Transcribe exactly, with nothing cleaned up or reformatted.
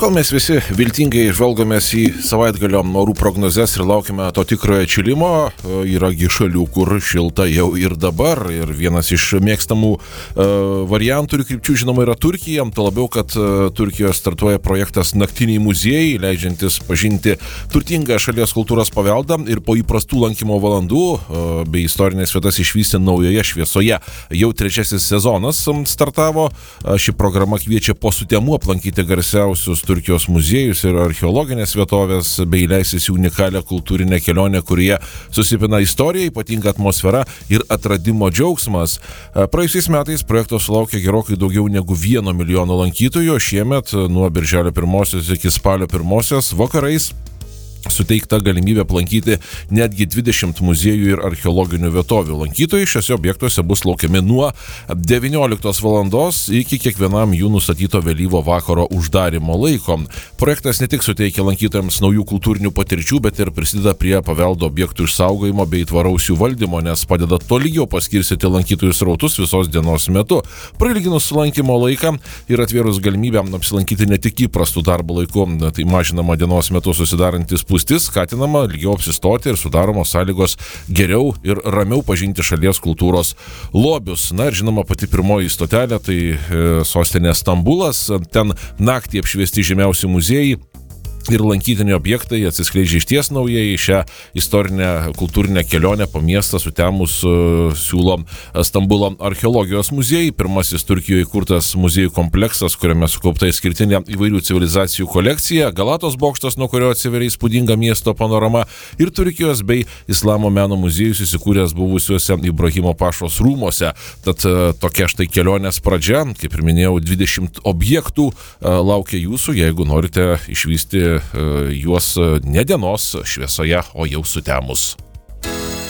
kol mes visi viltingai žvalgomės į savaitgalio orų prognozes ir laukime to tikrojo atšilimo, yragi šalių, kur šilta jau ir dabar. Ir vienas iš mėgstamų uh, variantų ir krypčių, žinoma, yra Turkija. Tuo labiau, kad uh, Turkijoje startuoja projektas Naktiniai muziejai, leidžiantis pažinti turtingą šalies kultūros paveldą ir po įprastų lankymo valandų uh, bei istorinės vietas išvysti naujoje šviesoje. Jau trečiasis sezonas startavo. Uh, ši programa kviečia po sutemų aplankyti garsiausius Turkijos muziejus ir archeologinės vietovės bei leisis į unikalią kultūrinę kelionę, kurioje susipina istorija, ypatinga atmosfera ir atradimo džiaugsmas. Praėjusiais metais projektas sulaukė gerokai daugiau negu vieno milijono lankytojų, šiemet nuo birželio pirmosios iki spalio pirmosios vakarais suteikta galimybė aplankyti netgi dvidešimt muziejų ir archeologinių vietovių. Lankytojai šiuose objektuose bus laukiami nuo devynioliktos valandos iki kiekvienam jų nustatyto vėlyvo vakaro uždarimo laiko. Projektas ne tik suteikia lankytojams naujų kultūrinių patirčių, bet ir prisideda prie paveldo objektų išsaugojimo bei tvaraus jų valdymo, nes padeda tolygiau paskirstyti lankytojų srautus visos dienos metu. Prailginus lankymo laiką ir atvėrus galimybę apsilankyti ne tik įprastų darbo laiku, tai mažinama dienos metu susidarantis spūstis, skatinama ilgiau apsistoti ir sudaromos sąlygos geriau ir ramiau pažinti šalies kultūros lobius. Na ir žinoma, pati pirmoji stotelė tai e, sostinė Stambulas. Ten naktį apšviesti žymiausi muziejai ir lankytiniai objektai atsiskleidžia išties naujai. Šią istorinę kultūrinę kelionę po miestą sutemus uh, siūlo Stambulo archeologijos muziejai. Pirmasis Turkijoje įkurtas muziejų kompleksas, kuriame sukaupta išskirtinė įvairių civilizacijų kolekcija, Galatos bokštas, nuo kurio atsiveria įspūdinga miesto panorama, ir Turkijos bei islamo meno muziejus įsikūręs buvusiuose Ibrahimo pašos rūmuose. Tad uh, tokia štai kelionės pradžia, kaip ir minėjau, dvidešimt objektų uh, laukia jūsų, jeigu norite išvysti juos ne dienos šviesoje, o jau sutemus.